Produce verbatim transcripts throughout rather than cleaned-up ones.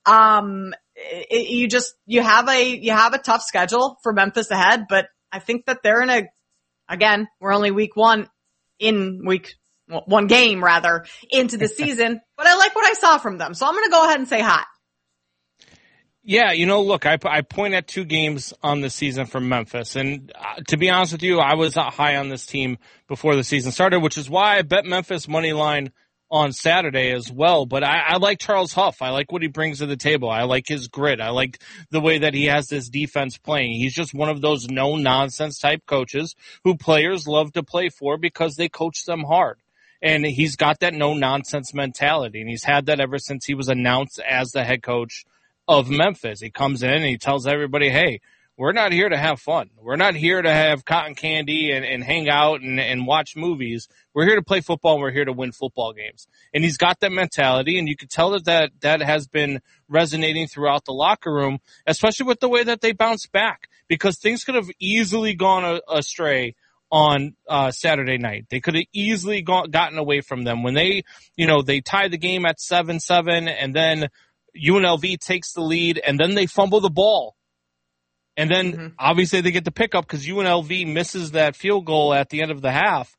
Um, it, you just, you have a, you have a tough schedule for Memphis ahead, but I think that they're in a, again, we're only week one in week, well, one game rather into the season, but I like what I saw from them. So I'm going to go ahead and say hot. Yeah, you know, look, I, I point at two games on the season from Memphis, and uh, to be honest with you, I was high on this team before the season started, which is why I bet Memphis money line on Saturday as well. But I, I like Charles Huff. I like what he brings to the table. I like his grit. I like the way that he has this defense playing. He's just one of those no-nonsense type coaches who players love to play for because they coach them hard. And he's got that no-nonsense mentality, and he's had that ever since he was announced as the head coach of Memphis. He comes in and he tells everybody, hey, we're not here to have fun. We're not here to have cotton candy and, and hang out and, and watch movies. We're here to play football, and we're here to win football games. And he's got that mentality, and you can tell that that, that has been resonating throughout the locker room, especially with the way that they bounce back, because things could have easily gone a, astray on uh Saturday night. They could have easily gone, gotten away from them when they, you know, they tie the game at seven seven, and then U N L V takes the lead, and then they fumble the ball. And then, mm-hmm. obviously, they get the pickup because U N L V misses that field goal at the end of the half.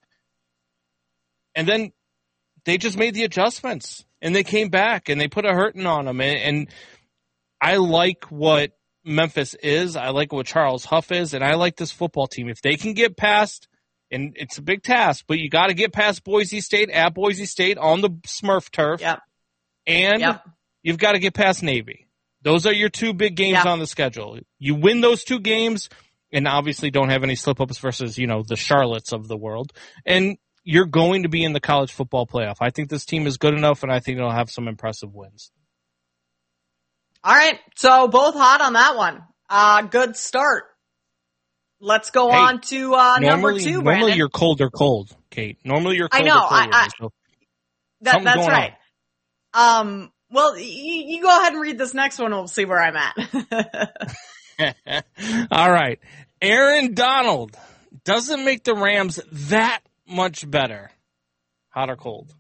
And then they just made the adjustments, and they came back, and they put a hurting on them. And, and I like what Memphis is. I like what Charles Huff is, and I like this football team. If they can get past, and it's a big task, but you got to get past Boise State at Boise State on the Smurf turf. Yep. And yep. you've got to get past Navy. Those are your two big games yeah. on the schedule. You win those two games, and obviously don't have any slip-ups versus, you know, the Charlottes of the world, and you're going to be in the college football playoff. I think this team is good enough, and I think they'll have some impressive wins. All right, so both hot on that one. Uh, good start. Let's go hey, on to uh, normally, number two, Brandon. Normally you're cold or cold, Kate. Normally you're cold I know, or cold. I, I, so that, that's right. On. Um. Well, you, you go ahead and read this next one, and we'll see where I'm at. All right. Aaron Donald doesn't make the Rams that much better. Hot or cold?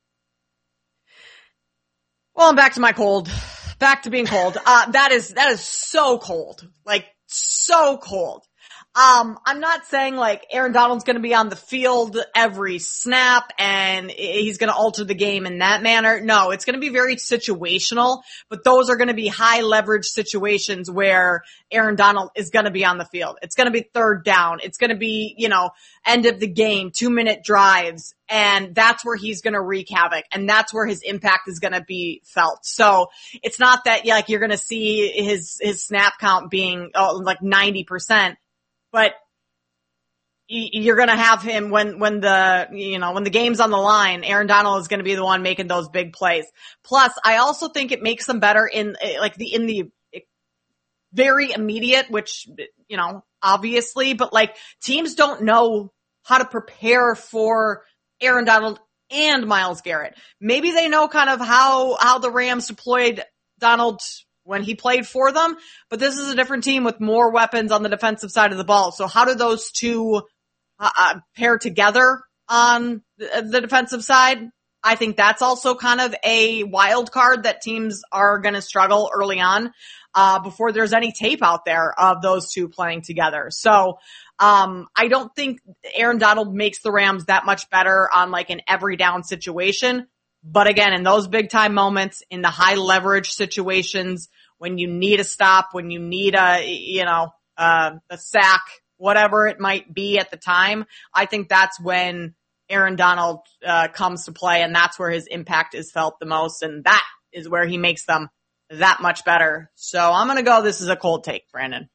Well, I'm back to my cold. Back to being cold. Uh, that is, that is so cold. Like, so cold. Um, I'm not saying like Aaron Donald's going to be on the field every snap and he's going to alter the game in that manner. No, it's going to be very situational, but those are going to be high leverage situations where Aaron Donald is going to be on the field. It's going to be third down. It's going to be, you know, end of the game, two minute drives. And that's where he's going to wreak havoc. And that's where his impact is going to be felt. So it's not that yeah, like you're going to see his, his snap count being oh, like ninety percent. But you're going to have him when, when the, you know, when the game's on the line, Aaron Donald is going to be the one making those big plays. Plus, I also think it makes them better in like the, in the very immediate, which, you know, obviously, but like teams don't know how to prepare for Aaron Donald and Myles Garrett. Maybe they know kind of how, how the Rams deployed Donald when he played for them, but this is a different team with more weapons on the defensive side of the ball. So how do those two uh, uh, pair together on the, the defensive side? I think that's also kind of a wild card that teams are going to struggle early on uh before there's any tape out there of those two playing together. So um I don't think Aaron Donald makes the Rams that much better on like an every down situation. But again, in those big time moments, in the high leverage situations, when you need a stop, when you need a, you know, uh, a sack, whatever it might be at the time, I think that's when Aaron Donald uh, comes to play, and that's where his impact is felt the most, and that is where he makes them that much better. So I'm going to go, this is a cold take, Brandon.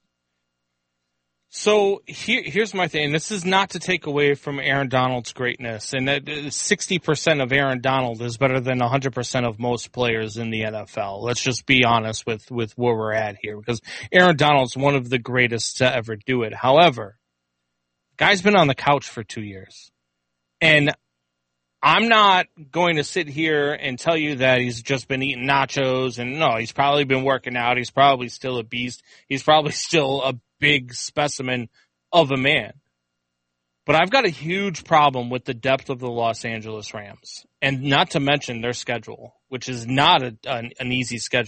So here, here's my thing. This is not to take away from Aaron Donald's greatness. And that sixty percent of Aaron Donald is better than one hundred percent of most players in the N F L. Let's just be honest with, with where we're at here, because Aaron Donald's one of the greatest to ever do it. However, guy's been on the couch for two years. And I'm not going to sit here and tell you that he's just been eating nachos. And no, he's probably been working out. He's probably still a beast. He's probably still a big specimen of a man. But I've got a huge problem with the depth of the Los Angeles Rams, and not to mention their schedule, which is not a, an, an easy schedule.